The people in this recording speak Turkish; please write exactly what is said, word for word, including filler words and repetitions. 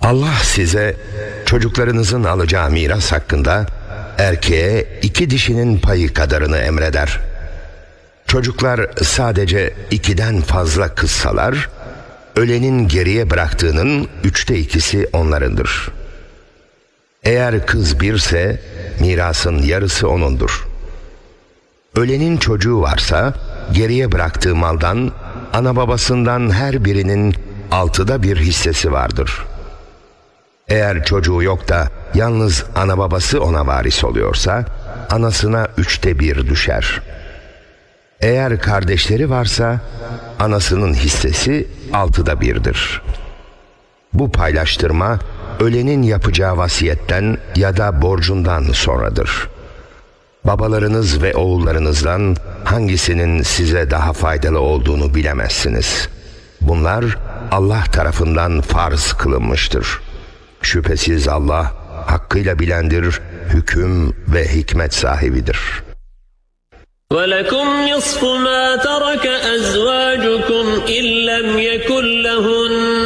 Allah size çocuklarınızın alacağı miras hakkında erkeğe iki dişinin payı kadarını emreder. Çocuklar sadece ikiden fazla kızsalar, ölenin geriye bıraktığının üçte ikisi onlarındır. Eğer kız birse mirasın yarısı onundur. Ölenin çocuğu varsa geriye bıraktığı maldan ana babasından her birinin altıda bir hissesi vardır. Eğer çocuğu yok da yalnız ana babası ona varis oluyorsa anasına üçte bir düşer. Eğer kardeşleri varsa anasının hissesi altıda birdir. Bu paylaştırma ölenin yapacağı vasiyetten ya da borcundan sonradır. Babalarınız ve oğullarınızdan hangisinin size daha faydalı olduğunu bilemezsiniz. Bunlar Allah tarafından farz kılınmıştır. Şüphesiz Allah hakkıyla bilendir, hüküm ve hikmet sahibidir. وَلَكُمْ نِصْفُ مَا تَرَكَ أَزْوَاجُكُمْ إِنْ لَمْ يَكُنْ لَهُنَّ